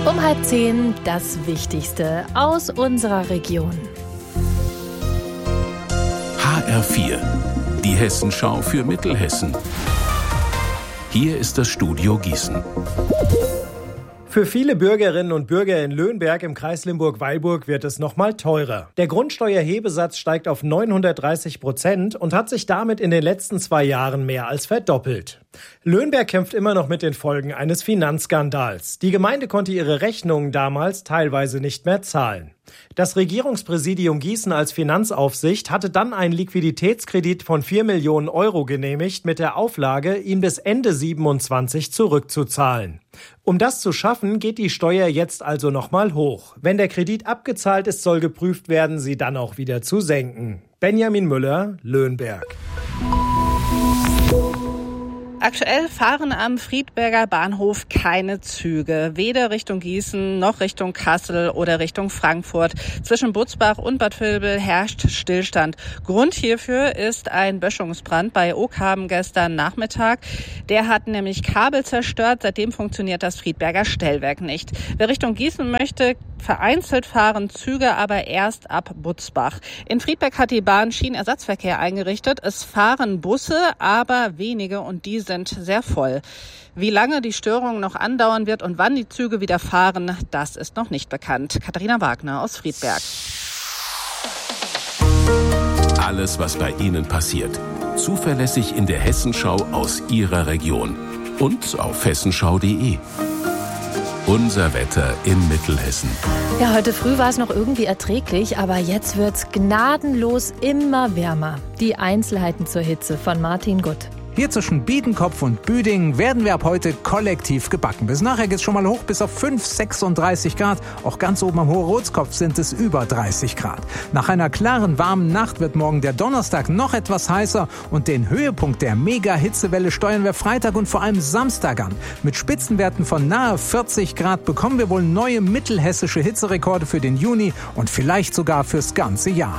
Um 9:30 das Wichtigste aus unserer Region. HR4, die Hessenschau für Mittelhessen. Hier ist das Studio Gießen. Für viele Bürgerinnen und Bürger in Löhnberg im Kreis Limburg-Weilburg wird es noch mal teurer. Der Grundsteuerhebesatz steigt auf 930% und hat sich damit in den letzten 2 Jahren mehr als verdoppelt. Löhnberg kämpft immer noch mit den Folgen eines Finanzskandals. Die Gemeinde konnte ihre Rechnungen damals teilweise nicht mehr zahlen. Das Regierungspräsidium Gießen als Finanzaufsicht hatte dann einen Liquiditätskredit von 4 Millionen Euro genehmigt mit der Auflage, ihn bis Ende 27 zurückzuzahlen. Um das zu schaffen, geht die Steuer jetzt also nochmal hoch. Wenn der Kredit abgezahlt ist, soll geprüft werden, sie dann auch wieder zu senken. Benjamin Müller, Löhnberg. Aktuell fahren am Friedberger Bahnhof keine Züge, weder Richtung Gießen noch Richtung Kassel oder Richtung Frankfurt. Zwischen Butzbach und Bad Vilbel herrscht Stillstand. Grund hierfür ist ein Böschungsbrand bei Oakhaben gestern Nachmittag. Der hat nämlich Kabel zerstört, seitdem funktioniert das Friedberger Stellwerk nicht. Wer Richtung Gießen möchte, vereinzelt fahren Züge, aber erst ab Butzbach. In Friedberg hat die Bahn Schienenersatzverkehr eingerichtet. Es fahren Busse, aber wenige und die sind sehr voll. Wie lange die Störung noch andauern wird und wann die Züge wieder fahren, das ist noch nicht bekannt. Katharina Wagner aus Friedberg. Alles, was bei Ihnen passiert. Zuverlässig in der Hessenschau aus Ihrer Region. Und auf hessenschau.de. Unser Wetter in Mittelhessen. Ja, heute früh war es noch irgendwie erträglich, aber jetzt wird's gnadenlos immer wärmer. Die Einzelheiten zur Hitze von Martin Gutt. Hier zwischen Biedenkopf und Büdingen werden wir ab heute kollektiv gebacken. Bis nachher geht's schon mal hoch bis auf 36 Grad. Auch ganz oben am Hohe-Rotskopf sind es über 30 Grad. Nach einer klaren, warmen Nacht wird morgen der Donnerstag noch etwas heißer und den Höhepunkt der Mega-Hitzewelle steuern wir Freitag und vor allem Samstag an. Mit Spitzenwerten von nahe 40 Grad bekommen wir wohl neue mittelhessische Hitzerekorde für den Juni und vielleicht sogar fürs ganze Jahr.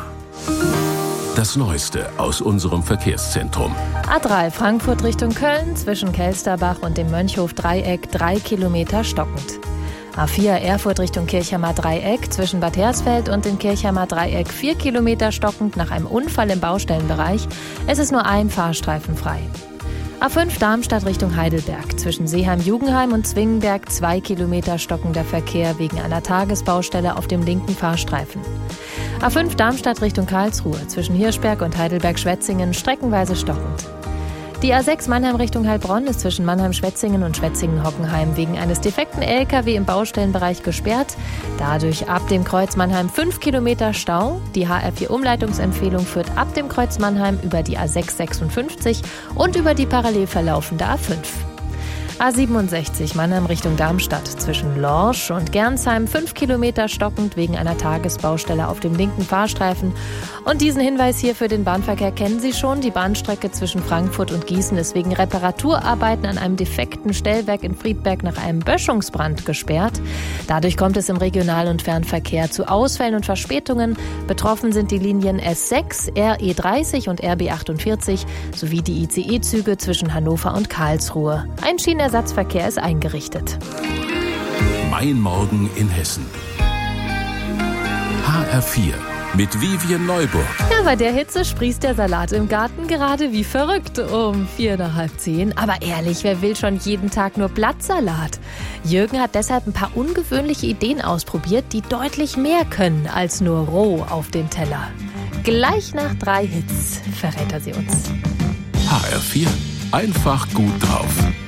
Das Neueste aus unserem Verkehrszentrum. A3 Frankfurt Richtung Köln zwischen Kelsterbach und dem Mönchhof-Dreieck 3 Kilometer stockend. A4 Erfurt Richtung Kirchheimer Dreieck zwischen Bad Hersfeld und dem Kirchheimer Dreieck 4 Kilometer stockend nach einem Unfall im Baustellenbereich. Es ist nur ein Fahrstreifen frei. A5 Darmstadt Richtung Heidelberg zwischen Seeheim-Jugendheim und Zwingenberg 2 Kilometer stockender Verkehr wegen einer Tagesbaustelle auf dem linken Fahrstreifen. A5 Darmstadt Richtung Karlsruhe zwischen Hirschberg und Heidelberg-Schwetzingen streckenweise stockend. Die A6 Mannheim Richtung Heilbronn ist zwischen Mannheim-Schwetzingen und Schwetzingen-Hockenheim wegen eines defekten LKW im Baustellenbereich gesperrt. Dadurch ab dem Kreuz Mannheim 5 Kilometer Stau. Die HR4-Umleitungsempfehlung führt ab dem Kreuz Mannheim über die A656 und über die parallel verlaufende A5. A67 Mannheim Richtung Darmstadt zwischen Lorsch und Gernsheim 5 Kilometer stockend wegen einer Tagesbaustelle auf dem linken Fahrstreifen. Und diesen Hinweis hier für den Bahnverkehr kennen Sie schon. Die Bahnstrecke zwischen Frankfurt und Gießen ist wegen Reparaturarbeiten an einem defekten Stellwerk in Friedberg nach einem Böschungsbrand gesperrt. Dadurch kommt es im Regional- und Fernverkehr zu Ausfällen und Verspätungen. Betroffen sind die Linien S6, RE30 und RB48 sowie die ICE-Züge zwischen Hannover und Karlsruhe. Ein Schienenersatzverkehr ist eingerichtet. Mein Morgen in Hessen. HR4 mit Vivian Neuburg. Ja, bei der Hitze sprießt der Salat im Garten gerade wie verrückt um 9:45. Aber ehrlich, wer will schon jeden Tag nur Blattsalat? Jürgen hat deshalb ein paar ungewöhnliche Ideen ausprobiert, die deutlich mehr können als nur roh auf den Teller. Gleich nach 3 Hits verrät er sie uns. HR4, einfach gut drauf.